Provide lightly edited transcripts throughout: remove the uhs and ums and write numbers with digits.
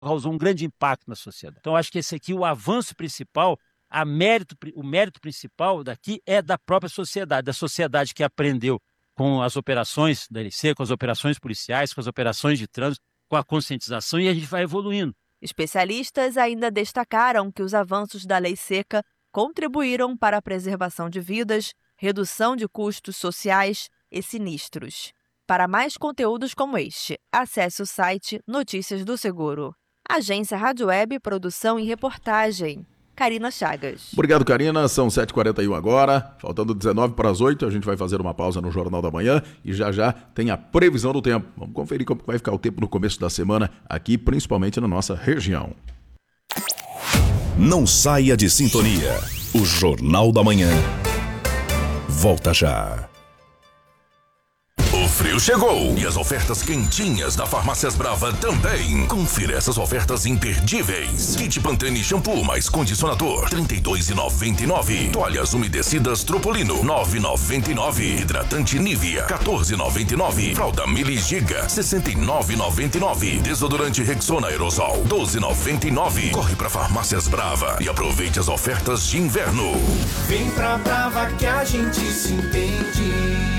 causou um grande impacto na sociedade. Então, acho que esse aqui, o avanço principal, o mérito principal daqui é da própria sociedade, da sociedade que aprendeu com as operações da LC, com as operações policiais, com as operações de trânsito, com a conscientização, e a gente vai evoluindo. Especialistas ainda destacaram que os avanços da Lei Seca contribuíram para a preservação de vidas, redução de custos sociais e sinistros. Para mais conteúdos como este, acesse o site Notícias do Seguro. Agência Rádio Web, produção e reportagem. Karina Chagas. Obrigado, Karina. São 7h41 agora, faltando 19 para as 8. A gente vai fazer uma pausa no Jornal da Manhã e já tem a previsão do tempo. Vamos conferir como vai ficar o tempo no começo da semana aqui, principalmente na nossa região. Não saia de sintonia. O Jornal da Manhã volta já. O frio chegou e as ofertas quentinhas da Farmácias Brava também. Confira essas ofertas imperdíveis. Kit Pantene shampoo mais condicionador, R$ 32,99. Toalhas umedecidas Tropolino, R$ 9,99. Hidratante Nivea, R$ 14,99. Fralda Mili Giga, R$ 69,99. Desodorante Rexona Aerosol, R$ 12,99. Corre pra Farmácias Brava e aproveite as ofertas de inverno. Vem pra Brava que a gente se entende.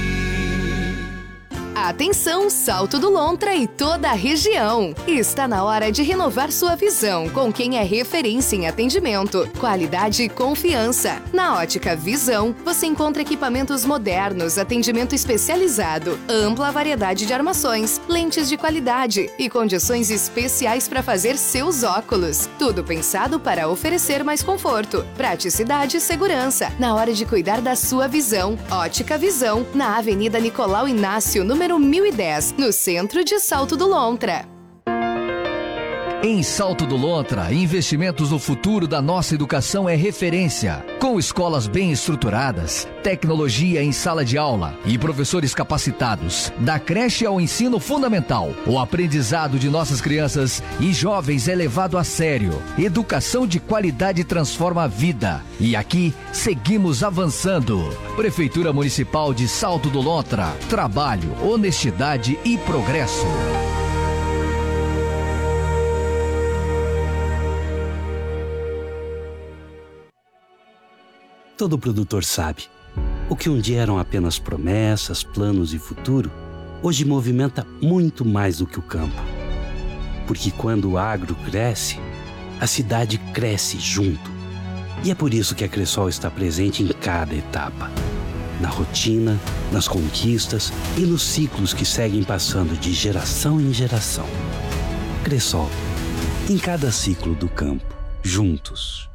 Atenção, Salto do Lontra e toda a região. Está na hora de renovar sua visão com quem é referência em atendimento, qualidade e confiança. Na Ótica Visão, você encontra equipamentos modernos, atendimento especializado, ampla variedade de armações, lentes de qualidade e condições especiais para fazer seus óculos. Tudo pensado para oferecer mais conforto, praticidade e segurança na hora de cuidar da sua visão. Ótica Visão, na Avenida Nicolau Inácio, número 1010, no centro de Salto do Lontra. Em Salto do Lontra, investimentos no futuro da nossa educação é referência. Com escolas bem estruturadas, tecnologia em sala de aula e professores capacitados, da creche ao ensino fundamental, o aprendizado de nossas crianças e jovens é levado a sério. Educação de qualidade transforma a vida. E aqui, seguimos avançando. Prefeitura Municipal de Salto do Lontra. Trabalho, honestidade e progresso. Todo produtor sabe, o que um dia eram apenas promessas, planos e futuro, hoje movimenta muito mais do que o campo. Porque quando o agro cresce, a cidade cresce junto. E é por isso que a Cressol está presente em cada etapa. Na rotina, nas conquistas e nos ciclos que seguem passando de geração em geração. Cressol, em cada ciclo do campo, juntos.